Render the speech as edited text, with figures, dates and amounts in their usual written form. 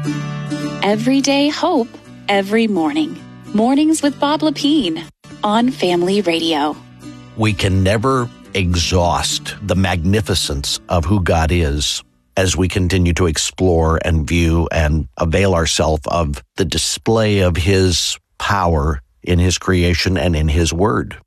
Everyday hope, every morning. Mornings with Bob Lepine on Family Radio. We can never exhaust the magnificence of who God is as we continue to explore and view and avail ourselves of the display of His power in His creation and in His Word.